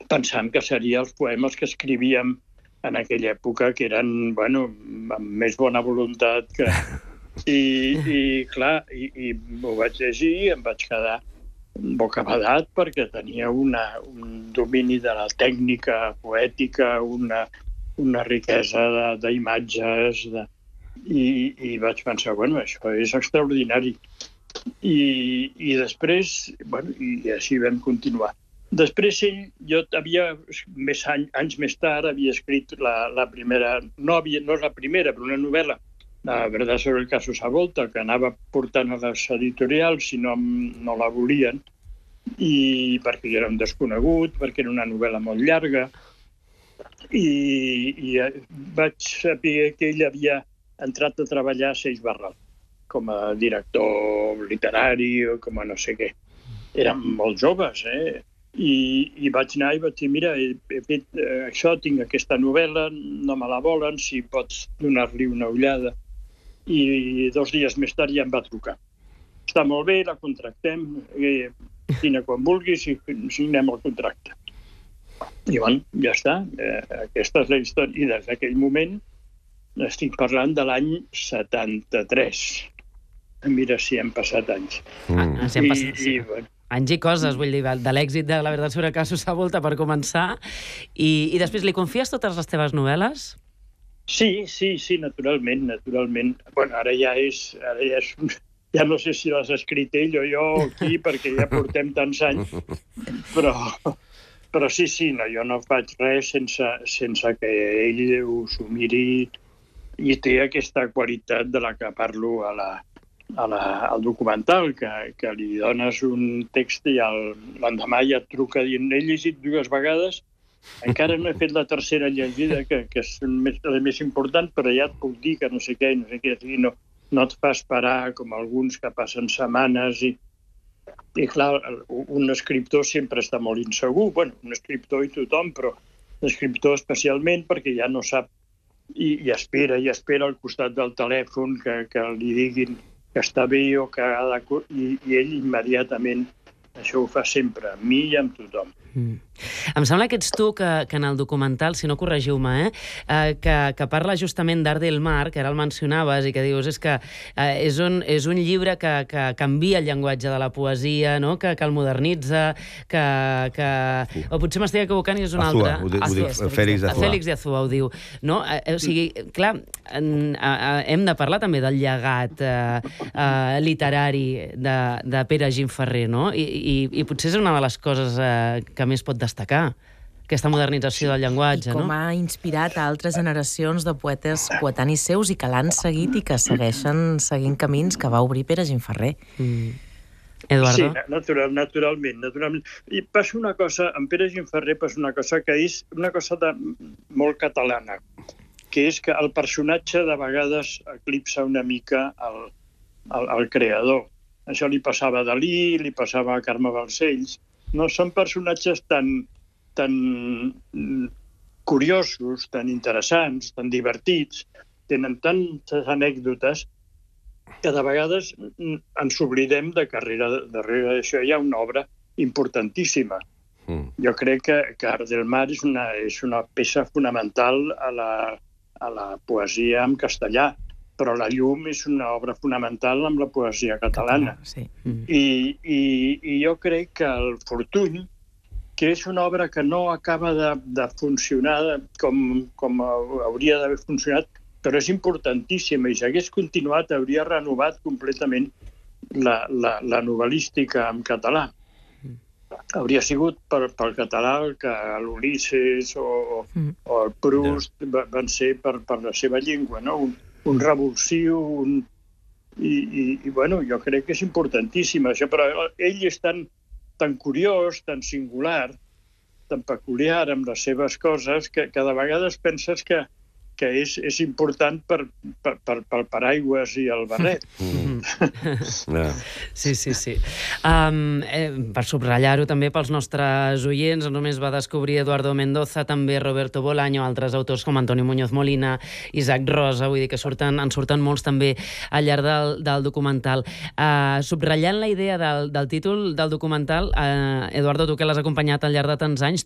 pensant que serien els poemes que escrivíem en aquella època, que eren, amb més bona voluntat que... I clar, i ho vaig llegir i em vaig quedar bocabadat perquè tenia un domini de la tècnica poètica, una riquesa d'imatges, i vaig pensar, això és extraordinari. I després, i així vam continuar. Després jo anys més tard, havia escrit la primera, no és la primera, però una novel·la, La verdad sobre el caso Savolta, que anava portant a les editorials si no la volien, i perquè jo era un desconegut, perquè era una novel·la molt llarga, i vaig saber que ell havia entrat a treballar a Seix Barral com a director literari o com a no sé què. Eren molt joves, I vaig anar i vaig dir, mira, he fet això, tinc aquesta novel·la, no me la volen, si pots donar-li una ullada. I 2 dies més tard ja em va trucar. Està molt bé, la contractem, vine quan vulguis i signem el contracte. I ja està, aquesta és la història. I des d'aquell moment estic parlant de l'any 73. Mira si hem passat anys. Anys i coses, vull dir, de l'èxit de La verdad sobre el caso Savolta per començar. I després li confies totes les teves novel·les? Sí, naturalment. Ara ja no sé si l'has escrit ell o jo aquí, perquè ja portem tants anys, però sí, jo no faig res sense que ell ho miri, i té aquesta qualitat de la que parlo al documental, que li dones un text i l'endemà ja et truca dient, he llegit 2 vegades, encara no he fet la tercera llegida, que és la més important, però ja et puc dir que no sé què, no et fa esperar com alguns que passen setmanes. I clar, un escriptor sempre està molt insegur, un escriptor i tothom, però l'escriptor especialment perquè ja no sap i espera al costat del telèfon que li diguin que està bé o que ha de... I ell immediatament això ho fa sempre, amb mi i amb tothom. Em sembla que ets tu que en el documental, si no corregiu-me, que parla justament d'Art del Mar, que ara el mencionaves, i que dius que és un llibre que canvia el llenguatge de la poesia, no? Que el modernitza, o potser m'estic equivocant i és un altre. Félix de Azúa. Félix de Azúa ho diu. O sigui, clar, hem de parlar també del llegat literari de Pere Gimferrer, no? I potser és una de les coses que més pot destacar, aquesta modernització del llenguatge, no? Com ha inspirat a altres generacions de poetes coetanis seus i que l'han seguit i que segueixen seguint camins que va obrir Pere Gimferrer. Eduardo? Sí, naturalment. I passa una cosa, amb Pere Gimferrer passa una cosa que és una cosa molt catalana, que és que el personatge de vegades eclipsa una mica el creador. Això li passava a Dalí, li passava a Carme Balcells. No són personatges tan curiosos, tan interessants, tan divertits, tenen tantes anècdotes que de vegades ens oblidem de que darrere d'això hi ha una obra importantíssima. Jo crec que Art del Mar és una peça fonamental a la poesia en castellà, però La llum és una obra fonamental amb la poesia catalana. I jo crec que el Fortuny, que és una obra que no acaba de funcionar com hauria d'haver funcionat, però és importantíssima, i si hagués continuat hauria renovat completament la novel·lística en català. Hauria sigut pel català que l'Ulisses o el Proust van ser per la seva llengua, no? Un revulsiu, i jo crec que és importantíssim això, però ell és tan curiós, tan singular, tan peculiar amb les seves coses, que de vegades penses que és important pel paraigües i el barret. Sí. Per subratllar-ho també pels nostres oients, no només va descobrir Eduardo Mendoza, també Roberto Bolaño, altres autors com Antonio Muñoz Molina, Isaac Rosa, vull dir que en surten molts també al llarg del documental. Subratllant la idea del títol del documental, Eduardo, tu que l'has acompanyat al llarg de tants anys,